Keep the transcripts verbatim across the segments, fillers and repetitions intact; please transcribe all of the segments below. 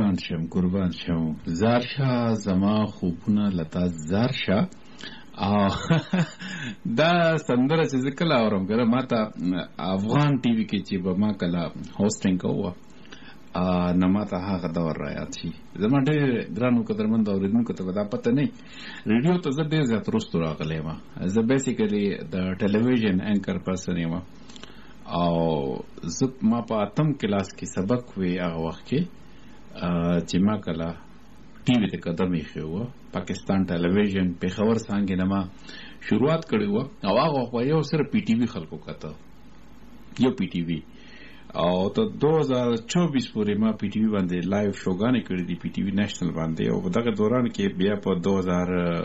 قربان شم قربان شم زارشا زما خوبونه لتا زارشا او دا سندره چې زه کله اورم کنه ماته افغان ټي وي کې چې به ما کله هوسټینګ کوه نه ماته هغه دور را یاد شي زما ډېر ګرانو قدرمند اورېدونکو ته به دا پته نه ریډیو ته زه ډېر زیات وروستو راغلی یم زه بیسیکلي د ټلویزیون اینکر پرسن یم او زه ما په اتم کلاس کې سبق وی هغه وخت کې چې ما کله ټي وي ته قدم ایښی و پاکستان ټلویزیون پېښور څانګې نه ما شروعات کړې وه او هغه وخت به یو صرف پی ټي وي خلکو کته یو پی ټي وي او تر دو هزار چوبیس پورې ما پی ټي وي باندې لایو شوګانې کړې دي پی ټي وي نیشنل باندې او په دغه دوران کې بیا په دو هزار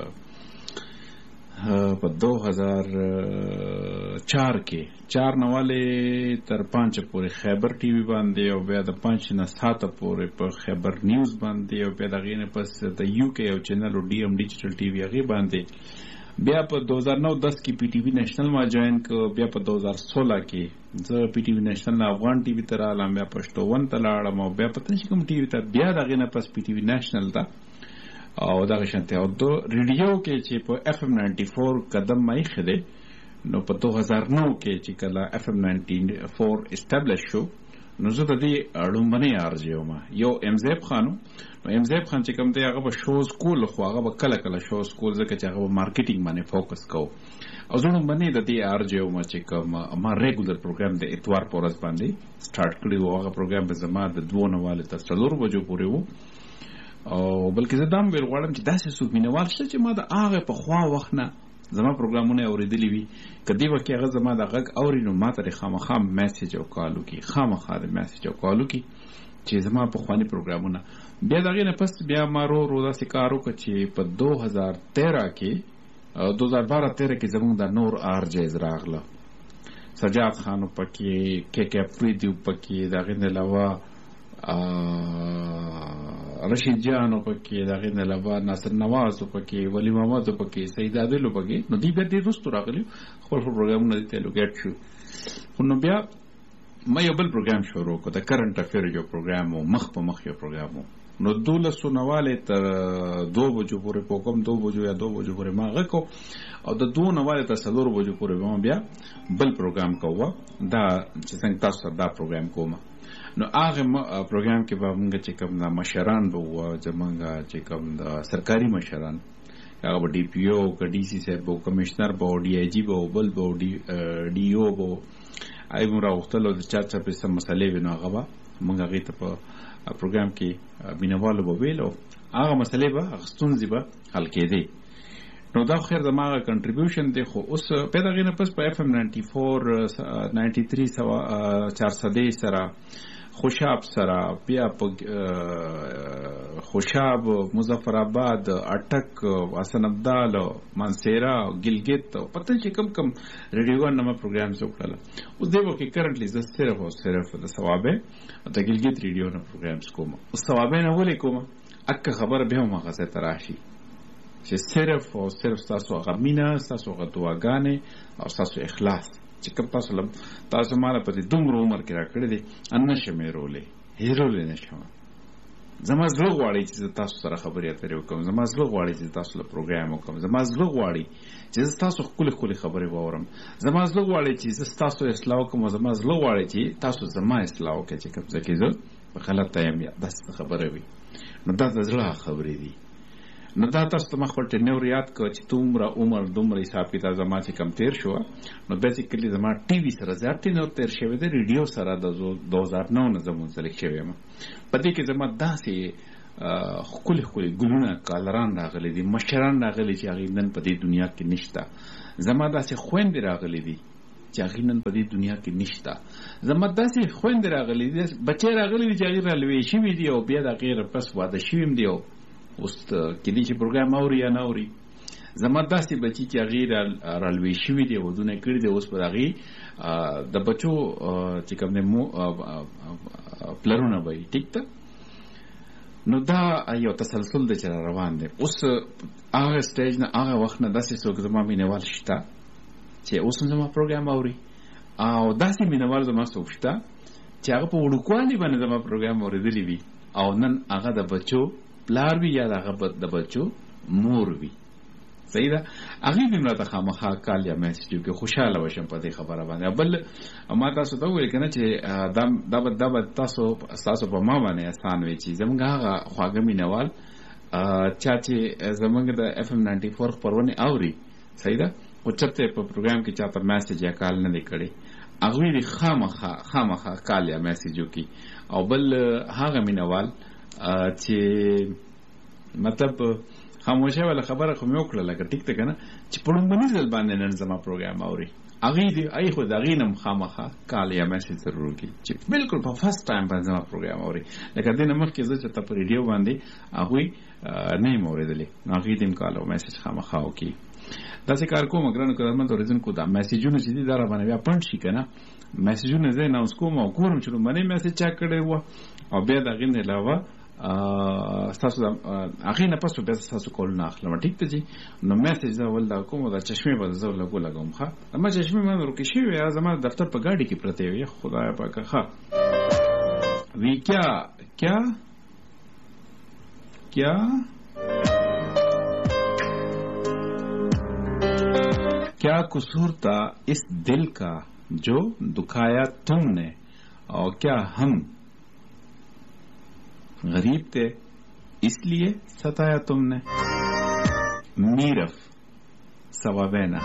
په دو هزار چار کې چار نواله تر پنځه پورې خیبر ټي وي باندې او بیا د پنځه نه سات پورې په خیبر نیوز باندې او بیا دغه نه پس د یو کې یو چینل او ډي ام ډیجیټل ټي وي هغه باندې بیا په دو هزار نو دس کې پی ټي وي نیشنل ما جوائن کو بیا په دو هزار سولہ کې زه پی ټي وي نیشنل نه افغان ټي وي ته رالم بیا پښتو ون ته لاړم او بیا پته نشي کوم ټي وي ته بیا دغه نه پس پی ټي وي نیشنل ته او دغه شانته او دو ریډیو کې چې په اف ام نائنٹی فور قدم ما یې خده نو په دو هزار نو کې چې کله اف ام نائنٹی فور اسټابلیش شو نو زه د دې اړومبنې ارجو ما یو ام زیب خانو نو ام زیب خان چې کوم دی هغه به شوز کول خو هغه به کله کله شوز کول ځکه چې هغه مارکیټینګ باندې فوکس کو او زه اړومبنې د دې ارجو ما چې کوم ما ریګولر پروګرام د اتوار پورس باندې سٹارټ کړی و هغه پروګرام به زما د دوه نواله تر څلور بجو پورې وو او بلکې زه دام ویل غواړم چې داسې څوک مینوال شته چې ما د هغه په خوا وخت نه زما پروګرامونه اورېدلي وي که دې وخت کې هغه زما د غږ اوري نو ما ته د خامخا میسج او کال وکړي خامخا د میسج او کال وکړي چې زما پخواني پروګرامونه بیا د هغې نه پس بیا ما رو رو داسې کار وکړه چې په دو هزار تیرہ کې دو هزار بارہ تیرہ کې زموږ د نور آرجیز راغله سجاد خانو پکې کې کې افریدي پکې د هغې نه علاوه رشید جانو پکې د هغې نه علاوه ناصر نواز پکې ولی محمد پکې سید عادل پکې نو دوی بیا ډېر وروسته راغلي خپل خپل پروګرامونه دې ته لوګیټ شو خو نو بیا ما یو بل پروګرام شروع کړ د کرنټ افیر یو پروګرام و مخ په مخ یو پروګرام و نو دولسو نواله تر دو بجو پورې پوکم دو بجو یا دو بجو پورې ما غکو او د دو نواله تر څلور بجو پورې ما بیا بل پروګرام کوه دا چې څنګه تاسو دا پروګرام کوم نو هغه پروګرام کې به موږ چې کوم د مشران به و زمونږ چې کوم د سرکاري مشران هغه به ډي پی او که ډي سي صاحب به کمشنر به ډي آی جي به بل به ډي او به ای موږ راوختلو د چا چا په سم مسلې ونه هغه به موږ هغې ته په پروګرام کې مینوالو به ویلو هغه مسلې به هغه ستونزې به حل کېدې نو دا خیر زما کنټریبیوشن دی خو اوس په دغې نه پس په اف ام نائنٹی فور نائنٹی تھری سوا چار سدې سره خوشاب سره بیا په خوشاب مظفر آباد اټک حسن ابدال منصیرا ګلګت پته چې کم کم ریډیو نامه پروګرام جوړ کړل اوس دیو کې کرنټلی ز صرف او صرف د ثوابه د ګلګت ریډیو نه پروګرامز کوم او ثوابه نه ولې کوم اکه خبر به ما غزه تراشي چې صرف او صرف تاسو غمینا تاسو غدواګانې او تاسو اخلاص چې کوم تاسو لم تاسو مال په دې دومره عمر کې را کړی دي ان نشم رولې هیرولې نشم زما زړه غواړي چې تاسو سره خبرې اترې وکم زما زړه غواړي چې تاسو له پروګرام وکم زما زړه غواړي چې تاسو خپل خپل خبرې واورم زما زړه غواړي چې تاسو اصلاح وکم زما زړه غواړي چې تاسو زما اصلاح وکړي چې کوم ځکه زه په غلطه یم یا داس خبره وي نو دا د زړه خبرې دي نو دا تاسو ته خپل ټنور یاد کو چې تومره عمر دومره حساب کتاب زما چې کم تیر شو نو بیسیکلی زما ټي وي سره زیات نور تیر شوی دی ریډیو سره د دو هزار نو نه زمون سره شوی ما پدې کې زما داسې خپل خپل ګلونه کالران راغلي دي مشران راغلي چې هغه نن په دې دنیا کې نشته زما داسې خويند راغلي دي چې هغه نن په دې دنیا کې نشته زما داسې خويند راغلي دي بچي راغلي دي چې هغه رالوي شي دی او بیا د غیر پس واده شویم دی اوس کې دې چې پروګرام اوري یا نه اوري زما داسې بچي چې هغې رالوی شوي دي ودونه کړي دي اوس پر هغې د بچو چې کوم دی پلرونه به وي ټیک ده نو دا یو تسلسل دی چې را روان دی اوس هغه سټیج نه هغه وخت نه داسې څوک زما مینهوال شته چې اوس هم زما پروګرام اوري او داسې مینهوال زما څوک شته چې هغه په وړوکوالي باندې زما پروګرام اورېدلی وي او نن هغه د بچو پلار وي یا هغه د بچو مور وي. صحیح ده. هغه دې مراته خامخا کال یا میسج کې خوشاله وشم په دې خبره باندې. بل ما تاسو ته ویل کنه چې دا دا دا تاسو تاسو په ما باندې آسان وي چې زمونږ هغه خواږه مینوال چا چې زمونږ د اف ام نائنٹی فور پرونه اوري. صحیح ده. او چرته په پروګرام کې چاته میسج یا کال نه دی کړی هغه دې خامخا خامخا کال یا میسج وکي. او بل هغه مینوال چې مطلب خاموشه ولا خبره خو مې وکړه لکه ټیک ته کنه چې په لومړني ځل باندې نن زما پروګرام اوري هغه دې ای خو دغې نم خامخا کال یا میسج ضرور کی چې بالکل په فرست ټایم باندې زما پروګرام اوري. لکه دې نمخ کې زه چې په ریډیو باندې هغه نه موریدلې هغه دې کال او میسج خامخا وکي. دا څه کار کوم ګرانو کارمند ورزن کو دا میسجونه چې دې دره باندې بیا پند شي کنه میسجونه زه نه اوس کوم او کوم چې باندې میسج چک کړی و او بیا دغه نه علاوه تاسو هغه نه پس به تاسو کول نه اخلم. ټیک ته جی نو میسج دا ولدا کوم دا چشمه به زو لګو لګوم ښه اما چشمه ما ورکه شي یا زما دفتر په گاډي کې پرته وي خدای پاک ښه وی کیا کیا کیا क्या कसूर था इस दिल का जो दुखाया तुमने और क्या हम गरीब थे इसलिए सताया तुमने. मीरफ सवाबेना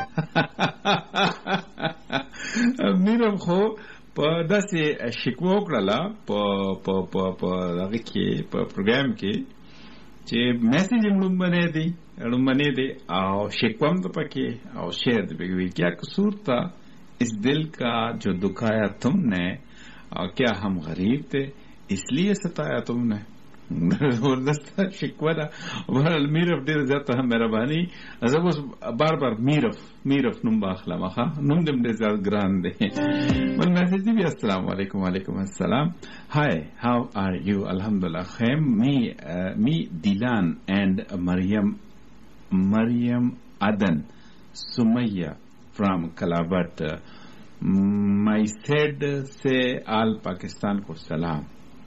मीरफ खो په داسې شکوه وکړله په په په په هغه کې په پروګرام کې چې میسج هم لومبنی دی لومبنی دی او شکوه هم د پکې او شعر د پکې وي کیا قصور تھا اس دل کا جو دکھایا تم نے اور کیا ہم غریب تھے اس لیے ستایا تم نے. زبردست شکوه ده. بهرحال میرف ډېر زیاته مهرباني زه اوس بار بار میرف میرف نوم به اخلم ښه نوم دې ډېر زیات ګران دی. بل میسج دی بیا السلام علیکم. وعلیکم السلام. Hi, how are you? Alhamdulillah. Khaim, me, uh, me, Dilan and Maryam, Maryam Adan, Sumaya from Kalabat. My said say all Pakistan ko salam.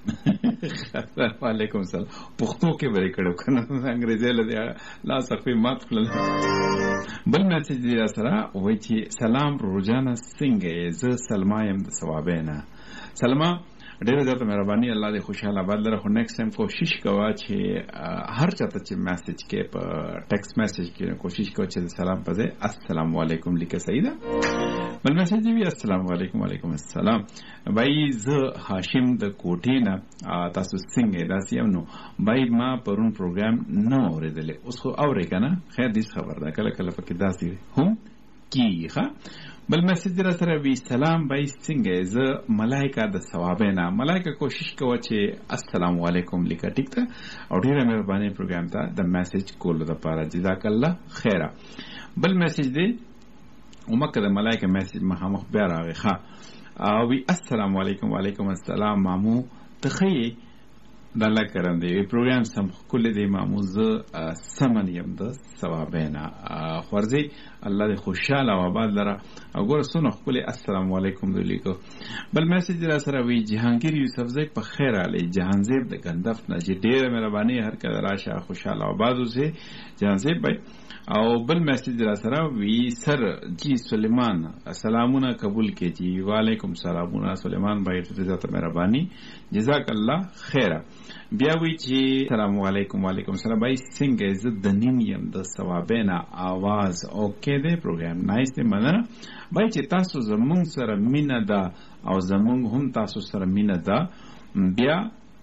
وعلیکم السلام. پښتو کې بری کړو کنه انګریزي له لا صفه مات کړل. بل میسج دی سره وای چې سلام روزانه څنګه زه سلمہ يم د ثوابینا. سلمہ ډېر زیاته مهرباني الله دې خوشاله آباد لره. خو نیکسټ ټایم کوشش کوه چې هر چاته چې میسج کې په ټیکسټ میسج کې کوشش کوه چې سلام پځه السلام علیکم لیکه. صحیح ده. بل میسج دی السلام علیکم. وعلیکم السلام. بای زه هاشم د کوټې نه تاسو څنګه داسې یو نو بای ما پرون پروګرام نه اوریدل اوس خو اورې کنه خیر دې خبر ده کله کله پکې داسې هم کیخه. بل میسج را سره وی سلام بای څنګه زه ملائکه د ثوابینا ملائکه کوشش کوه چې السلام علیکم لیکه. ټیک ته او ډیره مهرباني پروګرام ته د میسج کولو لپاره جزاک الله خیره. بل میسج دی ومکه د ملائکه میسج مخامخ بیا راغی ښه او وی السلام علیکم. وعلیکم السلام. مامو تخی د الله کرم دی پروګرام سم کول دی مامو ز سمن یم د ثوابینا خورزي الله دې خوشاله او آباد لره او ګور سونه خپل السلام علیکم دلیکو. بل میسج را سره وی جهانگیر یوسف زیک په خیر علی جهانزیب د غندف نه چې ډیره مهرباني هر کله راشه خوشاله او آباد اوسه جهانزیب بھائی. او بل میسج را سره وی سر جی سلیمان سلامونه قبول کیجی. وعلیکم سلامونه سلیمان بھائی ته ذات مهرباني جزاک الله خیره. بیا وی چې سلام علیکم. وعلیکم السلام بھائی څنګه زه د نیم یم د ثوابینا आवाज اوکې دی پروګرام نایس دی مننه بھائی چې تاسو زمونږ سره مینه ده او زمونږ هم تاسو سره مینه ده. بیا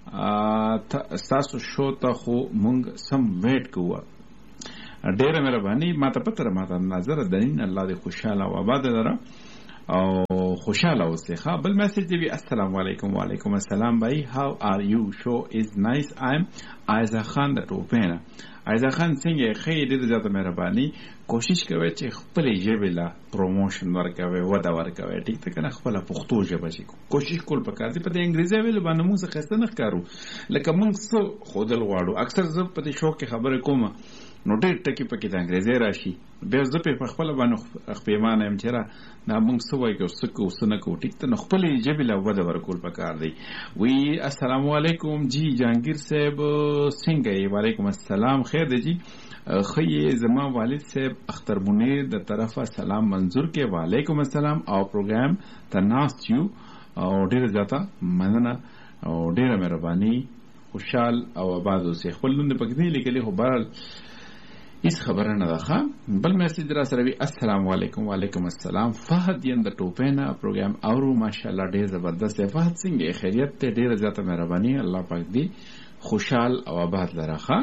تاسو شو ته خو مونږ سم ویټ کوو ډیره مهرباني ماته پتره ماته نظر دین الله دې خوشاله او آباد لره او خوشاله اوسه ښه. بل میسج دی السلام علیکم. وعلیکم السلام بھائی how are you show is nice. I'm ایزا خان د ټوپینا. ایزا خان څنګه خیر دې زیاته مهرباني کوشش کوي چې خپل ژبه لا پروموشن ورکوي ودا ورکوي. ټیک ته کنه خپل پښتو ژبه شي کوشش کول پکار دي. په انګریزي ویل باندې موږ څه خسته نه کارو لکه موږ څه خودل واړو اکثر زه په دې شو کې خبره کوم نو ډېر ټکی پکې د انګریزي راشي بیا زه په خپل باندې خپېمانه یم چې را دا موږ څه وایو او څه کوو څه نه کوو ټیک ته نو خپلې ژبې له وده ورکول پکار دی. وی السلام علیکم جی جهانگیر صاحب څنګه یې؟ وعلیکم السلام خیر دی جی خی زما والد صاحب اختر منیر د طرفه سلام منظور کې وعلیکم السلام او پروګرام تناست یو او ډیره زیاته مننه او ډیره مهرباني خوشحال او آباد اوسئ. خپل نوم پکې نه لیکلی خو بهرحال هیڅ خبره نه ده ښه. بل میسج را سره وي السلام علیکم. وعلیکم السلام. فهد یم د ټوپینا پروګرام اورو ماشاءالله ډیر زبردست دی. فهد څنګه خیریت ته ډیره زیاته مهرباني الله پاک دی خوشحال او آباد لره ښه.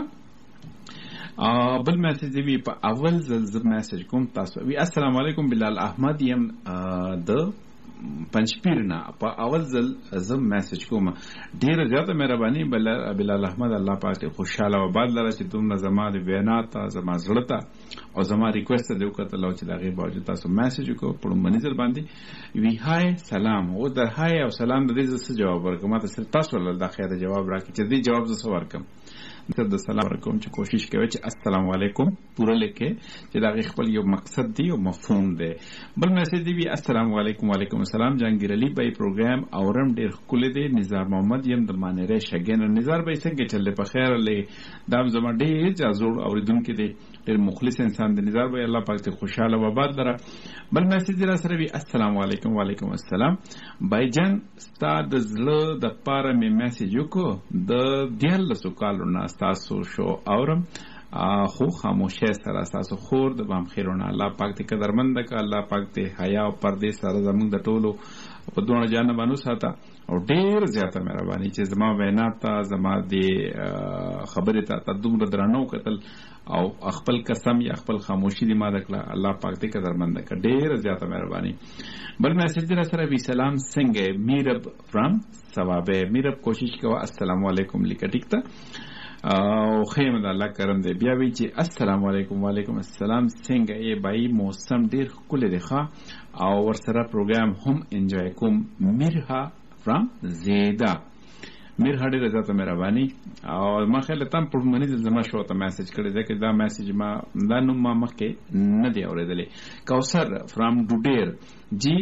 بل میسج دی په اول ځل زه میسج کوم تاسو وی السلام علیکم بلال احمد یم د پنځپیر نه په اول ځل زه میسج کوم. ډیره زیاته مهرباني بلال احمد الله پاک خوشاله او آباد لره چې دومره زما د بیانات ته زما زړه ته او زما ریکوست دی وکړه چې دا غي باوجود تاسو میسج وکړو په لومړي ځل باندې وی هاي سلام او د هاي او سلام د دې څه جواب ورکوم تاسو تاسو له د خیر جواب راکړئ چې دې جواب زه ورکم ته د سلام علیکم چې کوشش کوي چې السلام علیکم پوره لیکه چې دا خپل یو مقصد دی او مفهوم دی. بل میسج دی وی السلام علیکم. وعلیکم السلام. جهانگیر علي بای پروګرام اورم ډیر خپل دی. نزار محمد یم د مانره شګن. نزار بای څنګه چلې په خیر لې دام زما ډیر جازور اوریدونکو دی ډیر مخلص انسان دی. نزار بای الله پاک ته خوشاله و آباد لره. بل میسج را سره وی السلام علیکم. وعلیکم السلام. بای جان ستاد زړه د پاره می میسج وکړو د دیالسو کالو نه تاسو شو اورم خو خاموشه سره تاسو خور د بام خیرونه الله پاک دې قدرمند ک الله پاک دې حیا او پردې سره زموږ د ټولو په دوه جانبانو ساته او ډیر زیاته مهرباني چې زما وینا ته زما د خبره ته تدوم درنو کتل او خپل قسم یا خپل خاموشي دې ما دکړه الله پاک دې قدرمند ک ډیر زیاته مهرباني. بل میسج را سره وی سلام څنګه میرب فرام ثوابه. میرب کوشش کوه السلام علیکم لیکه ټیک ته او خیمه د الله کرم دی. بیا وی چې السلام علیکم. وعلیکم السلام. څنګه یې بای موسم ډیر ښکلی دی ښه او ورسره پروګرام هم انجوای کوم. میرها فرام زیدا. میرها ډیره زیاته مهرباني او ما خیال تم په منځ زما شو ته میسج کړی دی چې دا میسج ما دا نوم ما مخکې نه دی اورېدلی. کوثر فرام ډوډیر جی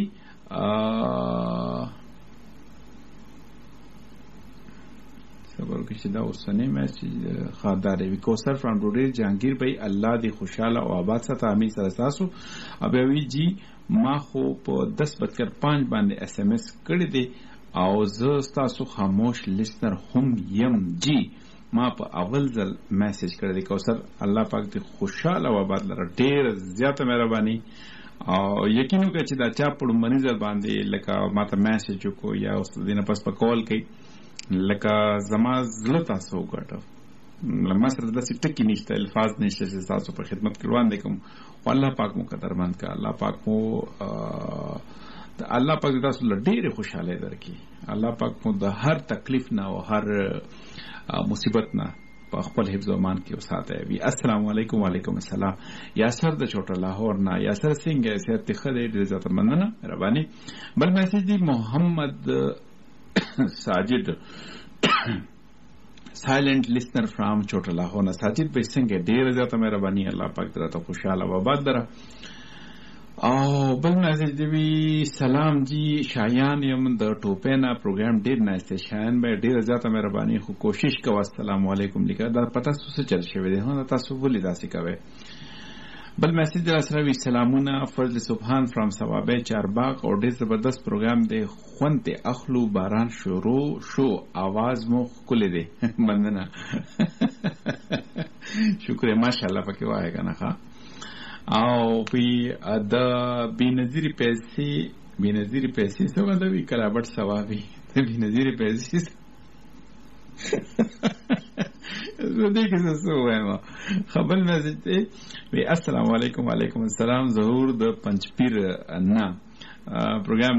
خبر کې چې دا اوسنی میسج خاطر وی کوثر فرام ډوډیر. جهانگیر بھائی الله دې خوشاله او آباد ساته امين سره تاسو. ابي وی جی ما خو په دس بجکر پانچ باندې اس ام اس کړی دی او زه تاسو خاموش لیسنر هم یم جی ما په اول ځل میسج کړی دی. کوثر الله پاک دې خوشاله او آباد لره ډیر زیاته مهرباني او یقینو کې چې دا چا په منځ باندې لکه ماته میسج وکړو یا اوس دینه پس په کال کوي لکه زما زړه تاسو وګټو لمه سره داسې ټکي نشته الفاظ نشته چې تاسو په خدمت کې وړاندې کوم. الله پاک مو قدرمند کا الله پاک مو الله پاک تاسو له ډېرې خوشحالۍ درکړي. الله پاک مو د هر تکلیف نه او هر مصیبت نه په خپل حفظ و امان کې وساته. وی السلام علیکم. وعلیکم السلام. یاسر د چوټه لاهور نه. یاسر څنګه صحت ته خدای دې عزت مننه مهرباني. بل میسج دی محمد ساجد سایلنٹ لسنر فرام چوټه لاهور نه. ساجد به څنګه ډیر زیاته مهرباني الله پاک درته خوشاله و آباد دره. او بل میسج دی سلام جی شایان یم د ټوپینا پروګرام ډیر نایسته. شایان به ډیر زیاته مهرباني خو کوشش کوه السلام علیکم لیکه دا پته څه چل شوی دی هغه تاسو ولې داسې کوئ. بل میسج را سره وی سلامونه فضل سبحان فرام ثوابه چارباغ او ډیر زبردست پروګرام دی خوند اخلو باران شروع شو आवाज مو خل دی مننه شکر ماشاءالله پکې وایي کنه ښا. او پی د بینظیر پیسې بینظیر پیسې څه باندې وی کلابټ ثوابي بینظیر پیسې زه دې کې څه وایم خبر میسج دی وی السلام علیکم. وعلیکم السلام. ظهور د پنځپیر نه پروګرام